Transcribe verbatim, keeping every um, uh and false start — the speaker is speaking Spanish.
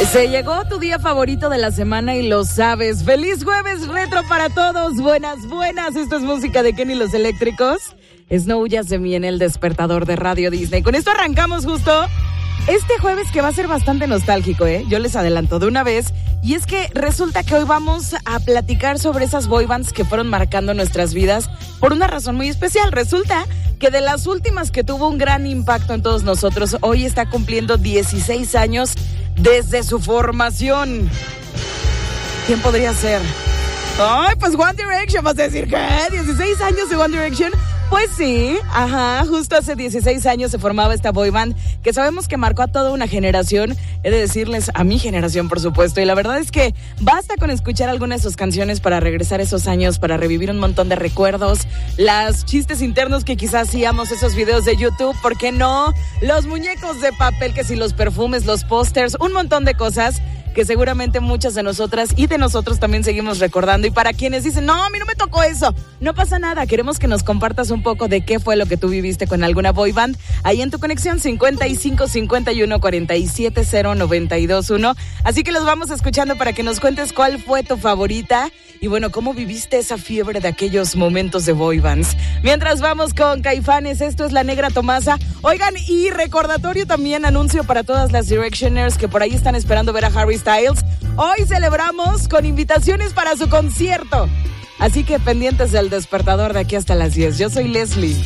Se llegó tu día favorito de la semana y lo sabes. ¡Feliz jueves retro para todos! Buenas, buenas. Esto es música de Kenny y los Eléctricos. Snow ya se viene el despertador de Radio Disney. Con esto arrancamos justo este jueves que va a ser bastante nostálgico, ¿eh? Yo les adelanto de una vez. Y es que resulta que hoy vamos a platicar sobre esas boy bands que fueron marcando nuestras vidas por una razón muy especial. Resulta que de las últimas que tuvo un gran impacto en todos nosotros, hoy está cumpliendo dieciséis años desde su formación. ¿Quién podría ser? Ay, pues One Direction. ¿Vas a decir qué? ¿dieciséis años de One Direction? Pues sí, ajá, justo hace dieciséis años se formaba esta boy band que sabemos que marcó a toda una generación, he de decirles a mi generación por supuesto, y la verdad es que basta con escuchar algunas de sus canciones para regresar esos años, para revivir un montón de recuerdos, las chistes internos que quizás hacíamos, esos videos de YouTube, ¿por qué no? Los muñecos de papel, que si los perfumes, los pósters, un montón de cosas que seguramente muchas de nosotras y de nosotros también seguimos recordando. Y para quienes dicen, no, a mí no me tocó eso, no pasa nada, queremos que nos compartas un poco de qué fue lo que tú viviste con alguna boy band, ahí en tu conexión cincuenta y cinco, cincuenta y uno, cuarenta y siete, cero, noventa y dos, uno. Así que los vamos escuchando para que nos cuentes cuál fue tu favorita y bueno, cómo viviste esa fiebre de aquellos momentos de boy bands. Mientras vamos con Caifanes, esto es La Negra Tomasa. Oigan, y recordatorio también, anuncio para todas las Directioners que por ahí están esperando ver a Harry Styles. Hoy celebramos con invitaciones para su concierto. Así que pendientes del despertador de aquí hasta las diez. Yo soy Leslie.